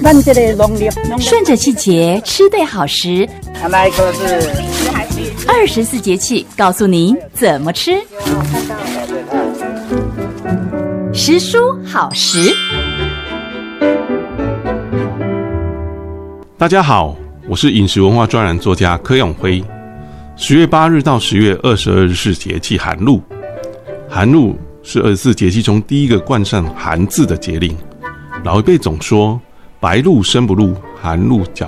咱这个农历顺着季节吃对好食， 那一个是 24节气告诉您怎么吃。食蔬好食。 大家好，我是饮食文化专栏作家柯永辉。10月8日到10月22日是节气寒露，寒露是24节气中第一个冠上寒字的节令。老一辈总说白露生不露，寒露脚